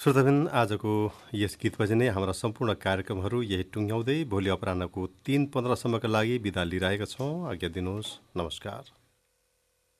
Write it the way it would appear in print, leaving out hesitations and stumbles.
श्रोताबिन आजको यस गीतपछि नै हाम्रा सम्पूर्ण कार्यक्रमहरू यही टुङ्ग्याउँदै भोलि अपराह्नको 3:15 सम्मका लागि बिदा लिइरहेका छौँ। आज्ञा दिनुहोस्। नमस्कार।